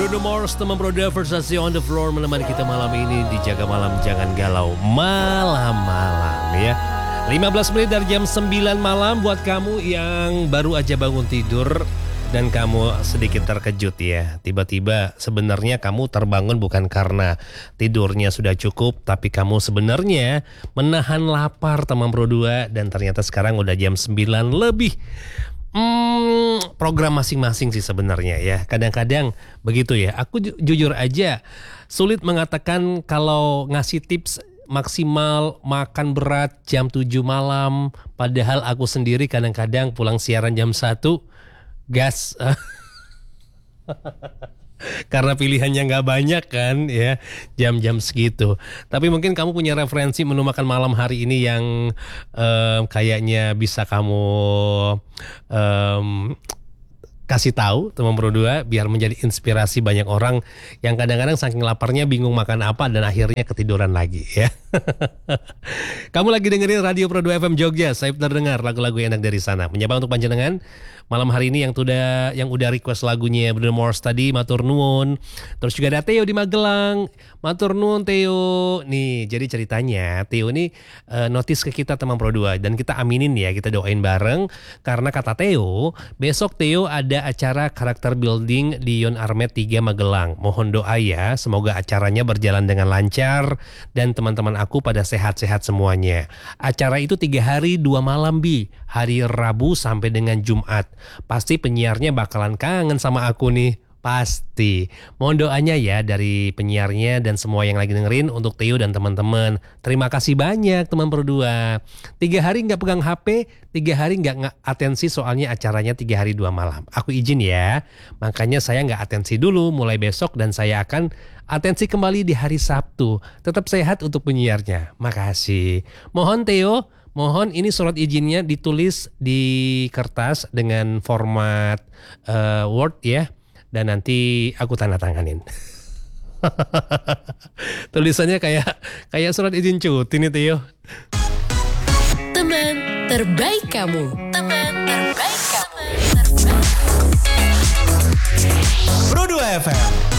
Bruno Mars, teman Broda Versasi on the Floor menemani kita malam ini di Jaga Malam Jangan Galau malam-malam ya. 15 menit dari jam 9 malam buat kamu yang baru aja bangun tidur dan kamu sedikit terkejut ya. Tiba-tiba sebenarnya kamu terbangun bukan karena tidurnya sudah cukup, tapi kamu sebenarnya menahan lapar teman Pro 2 dan ternyata sekarang udah jam 9 lebih. Program masing-masing sih sebenarnya ya. Kadang-kadang begitu ya. Aku jujur aja sulit mengatakan kalau ngasih tips maksimal makan berat jam 7 malam. Padahal aku sendiri kadang-kadang pulang siaran jam 1 gas. Karena pilihannya gak banyak kan ya jam-jam segitu. Tapi mungkin kamu punya referensi menu makan malam hari ini yang kayaknya bisa kamu kasih tahu teman Pro 2 biar menjadi inspirasi banyak orang yang kadang-kadang saking laparnya bingung makan apa dan akhirnya ketiduran lagi ya. Kamu lagi dengerin Radio Pro 2 FM Jogja. Saya terdengar lagu-lagu enak dari sana. Menyapa untuk panjenengan malam hari ini yang udah request lagunya Bruno Mars tadi, matur nuwun. Terus juga ada Theo di Magelang, matur nuwun Theo. Nih, jadi ceritanya Theo ini notice ke kita teman Pro 2 dan kita aminin ya, kita doain bareng karena kata Theo, besok Theo ada acara karakter building di Yon Armet 3 Magelang. Mohon doa ya, semoga acaranya berjalan dengan lancar dan teman-teman aku pada sehat-sehat semuanya. Acara itu 3 hari 2 malam Bi, hari Rabu sampai dengan Jumat. Pasti penyiarnya bakalan kangen sama aku nih. Pasti. Mohon doanya ya dari penyiarnya dan semua yang lagi dengerin untuk Theo dan teman-teman. Terima kasih banyak teman Pro 2. 3 hari gak pegang HP, 3 hari gak atensi soalnya acaranya 3 hari 2 malam. Aku izin ya. Makanya saya gak atensi dulu mulai besok dan saya akan atensi kembali di hari Sabtu. Tetap sehat untuk penyiarnya. Makasih. Mohon Theo, mohon ini surat izinnya ditulis di kertas dengan format Word ya. Dan nanti aku tanda tanganin. Tulisannya kayak surat izin cuti nih Theo. Teman terbaik kamu. Teman terbaik kamu. Pro 2 FM.